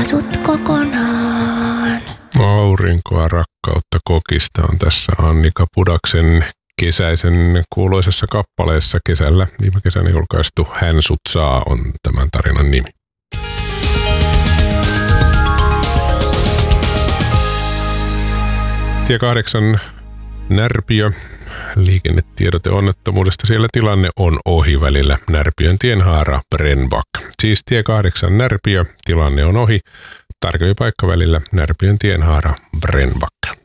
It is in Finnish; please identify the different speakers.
Speaker 1: sut kokonaan.
Speaker 2: Aurinkoa, rakkautta, kokista on tässä Annika Pudaksen kesäisen kuuluisessa kappaleessa kesällä. Viime kesänä julkaistu Hän sut saa on tämän tarinan nimi. Tie 8 Närpiö. Liikennetiedote onnettomuudesta. Siellä tilanne on ohi välillä Närpiön tienhaara Brännback. Siis tie 8 Närpiö. Tilanne on ohi. Tarkempi paikka välillä Närpiön tienhaara Brännback.